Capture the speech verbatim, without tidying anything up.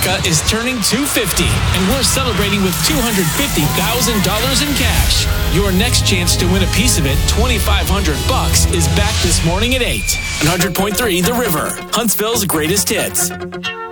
America is turning two hundred fifty, and we're celebrating with two hundred fifty thousand dollars in cash. Your next chance to win a piece of it, twenty-five hundred bucks, is back this morning at eight. one hundred point three The River, Huntsville's greatest hits.